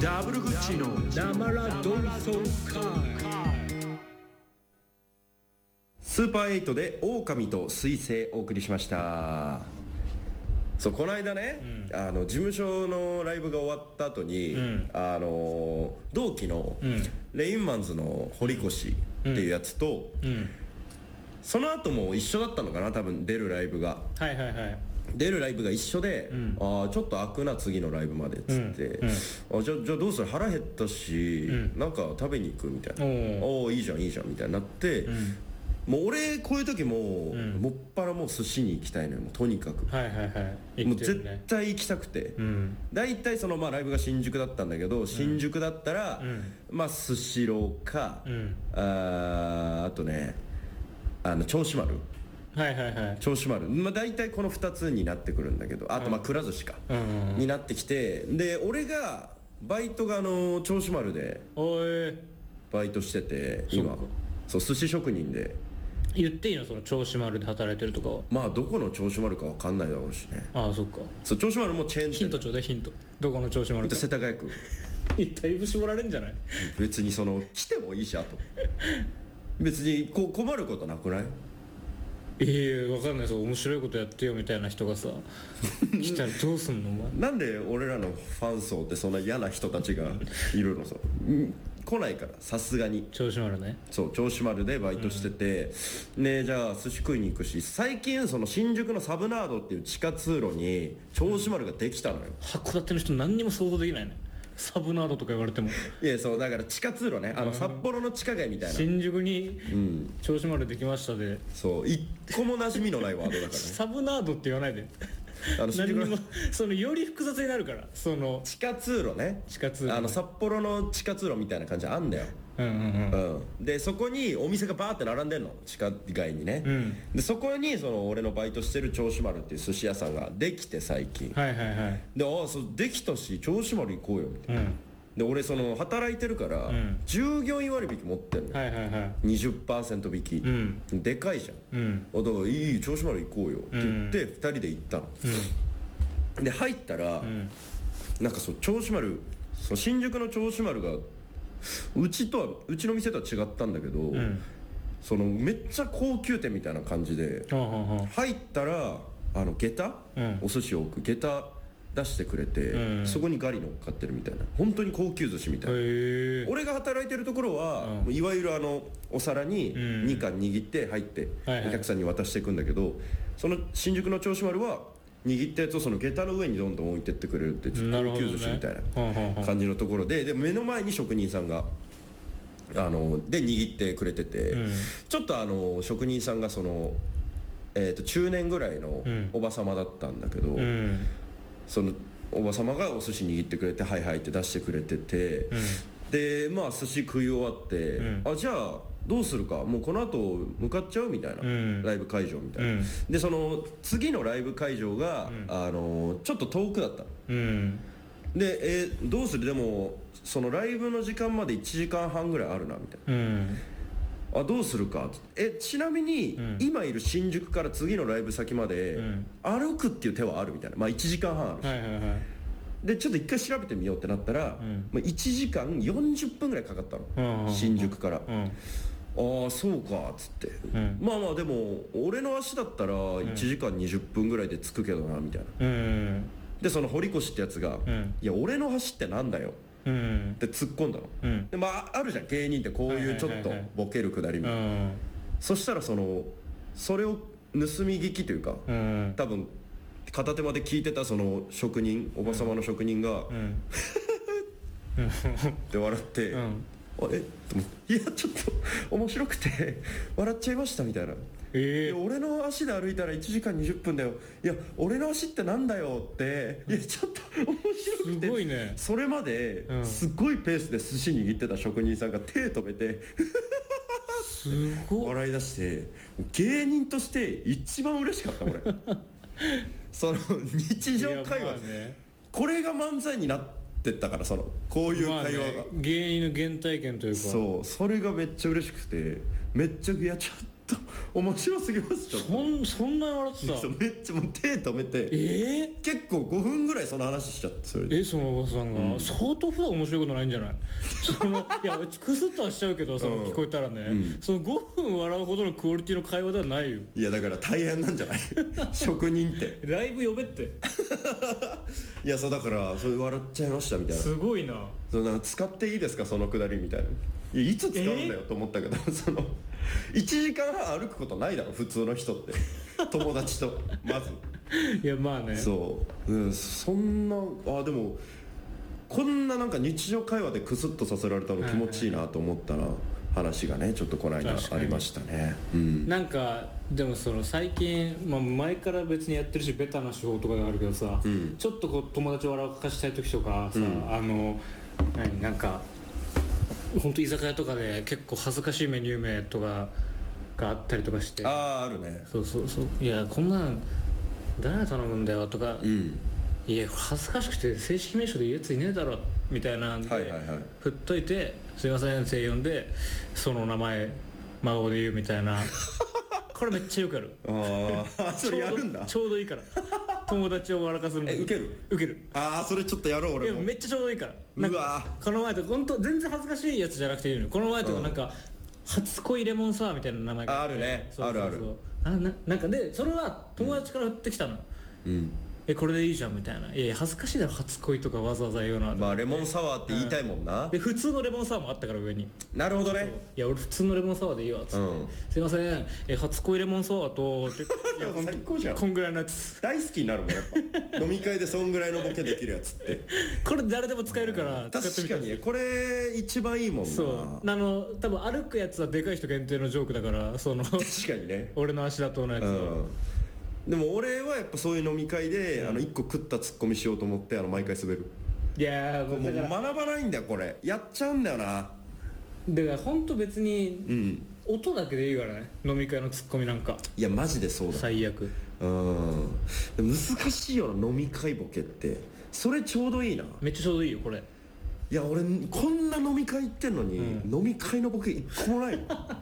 ダブルグッチのなまらドンソー会。 スーパーエイトで狼と彗星お送りしました。そう、この間ね、事務所のライブが終わった後に、同期のレインマンズの堀越っていうやつと、その後も一緒だったのかな、多分出るライブが。 はいはいはい。 出るライブが一緒で、あちょっと開くな次のライブまでっつって、じゃあどうする、腹減ったし、なんか食べに行くみたいな、おいいじゃんいいじゃんみたいになって、もう俺こういう時もっぱらもう寿司に行きたいのよ、もうとにかく。 はいはいはい。 もう絶対行きたくて、大体そのライブが新宿だったんだけど、新宿だったらスシローか、あとね銚子丸、 はいはいはい。 銚子丸、大体この2つになってくるんだけど、あとくら寿司か、になってきて、で俺がバイトが銚子丸でバイトしてて、今そう寿司職人で。 言っていいの、その銚子丸で働いてるとかは。 まあどこの銚子丸か分かんないだろうしね。 ああそっか。 そう、銚子丸もチェーン店。 ヒントちょうだい、ヒント。どこの銚子丸か。 世田谷区。 だいぶ絞られんじゃない。 別に来てもいいし、あと別に困ることなくない？ 分かんない。そう面白いことやってよみたいな人がさ来たらどうすんのお前。 なんで俺らのファン層ってそんな嫌な人たちがいるのさ来ないから、さすがに。 銚子丸ね。 そう、銚子丸でバイトしてて、じゃあ寿司食いに行くし、最近その新宿のサブナードっていう地下通路に銚子丸ができたのよ。 函館の人何にも想像できないね、サブナードとか言われても。 いや、そうだから地下通路ね、札幌の地下街みたいな。 新宿に銚子丸できましたで、 そう一個も馴染みのないワードだからねサブナードって言わないで何にもより複雑になるから、 地下通路ね、 地下通路ね、 札幌の地下通路みたいな感じあんだよ。でそこにお店がバーって並んでんの、地下街にね、でそこに俺のバイトしてる銚子丸っていう寿司屋さんができて最近。 はいはいはい。 でそうできたし銚子丸行こうよみたいな、で俺働いてるから、従業員割引持ってんの、 はいはいはい。 20% 引き、でかいじゃん、だからいい銚子丸行こうよって言って2人で行ったの、で入ったら、なんか銚子丸、新宿の銚子丸がうちの店とは違ったんだけど、めっちゃ高級店みたいな感じで、入ったら下駄、お寿司を置く下駄出してくれて、そこにガリ乗っかってるみたいな、本当に高級寿司みたいな。俺が働いてるところは、いわゆるお皿に2貫握って入ってお客さんに渡していくんだけど、その新宿の銚子丸は握ったやつを下駄の上にどんどん置いてってくれるって、ちょっと高級寿司みたいな感じのところで、目の前に職人さんがで握ってくれてて、ちょっと職人さんが中年ぐらいのおばさまだったんだけど、そのおばさまがお寿司握ってくれて、はいはいって出してくれてて、で寿司食い終わって、じゃあどうするか、もうこの後向かっちゃうみたいな、ライブ会場みたいな、で次のライブ会場が、ちょっと遠くだった、でどうする、でもライブの時間まで1時間半ぐらいあるなみたいな、どうするか、ちなみに、今いる新宿から次のライブ先まで、歩くっていう手はあるみたいな、1時間半あるし、でちょっと一回調べてみようってなったら、1時間40分ぐらいかかったの、新宿から。ああそうかっつって、まあでも俺の足だったら1時間20分ぐらいで着くけどなみたいな、で堀越ってやつが「いや俺の足ってなんだよ」って突っ込んだの、であるじゃん芸人ってこういうちょっとボケるくだりみたいな、そしたらそれを盗み聞きというか、多分片手まで聞いてた職人、おばさまの職人がって笑って、あれと思って、いやちょっと面白くて笑っちゃいましたみたいな、いや俺の足で歩いたら1時間20分だよ、いや俺の足ってなんだよって、いやちょっと面白くて、 すごいね。 それまですっごいペースで寿司握ってた職人さんが手止めてすごい笑い出して、芸人として一番嬉しかった俺日常会話、これが漫才になってったから、こういう会話が、 芸人の原体験というか、 それがめっちゃ嬉しくて、めっちゃいやちょっと面白すぎますちょっとそんな笑ってためっちゃもう手止めて結構5分ぐらいその話しちゃってそれでそのおばさんが、相当普段面白いことないんじゃないいやクスッとはしちゃうけどその聞こえたらね、その5分笑うほどのクオリティの会話ではないよ。 いやだから大変なんじゃない職人ってライブ呼べっていやそうだからそれ笑っちゃいましたみたいなすごいな。 なんか使っていいですかそのくだりみたいないやいつ使うんだよと思ったけどその1時間半歩くことないだろ普通の人って友達とまずいやまあねそう、そんなでもこんななんか日常会話でクスッとさせられたの気持ちいいなと思ったら、話がねちょっとこの間ありましたね、 なんかでもその最近、前から別にやってるしベタな手法とかがあるけどさ、ちょっとこう友達を笑かしたい時とかさ、なんか本当居酒屋とかで結構恥ずかしいメニュー名とかがあったりとかしてあるねそういやこんなん誰頼むんだよとか、いや恥ずかしくて正式名称で言うやついねえだろみたいなんで、振っといてすいませんって呼んでその名前真顔で言うみたいなこれめっちゃよくやるそれやるんだちょうどいいから友達を笑かすのウケるそれちょっとやろう俺もめっちゃちょうどいいからなんかこの前とか本当全然恥ずかしいやつじゃなくていいのよ。この前とかなんか、初恋レモンサワーみたいな名前があるねあるなんかでそれは友達から振ってきたの、これでいいじゃんみたいな。いや恥ずかしいだろ初恋とかわざわざ言うのは。 レモンサワーって言いたいもんな、 で普通のレモンサワーもあったから上に。 なるほどね。 いや俺普通のレモンサワーでいいわっつって、すいません初恋レモンサワーといや最高じゃん。 こんぐらいのやつ大好きになるもんやっぱ飲み会でそんぐらいのボケできるやつってこれ誰でも使えるから使ってみて。 確かにこれ一番いいもんな。 そう多分歩くやつはでかい人限定のジョークだからその確かにね俺の足だとのやつは、 でも俺はやっぱそういう飲み会で1個食ったツッコミしようと思って毎回滑る。 いやもう学ばないんだよこれやっちゃうんだよな。 だから本当別に音だけでいいからね飲み会のツッコミなんか。 いやマジでそうだ最悪。 難しいよな飲み会ボケって。それちょうどいいな。 めっちゃちょうどいいよこれ。 いや俺こんな飲み会行ってんのに、飲み会のボケ一個もないの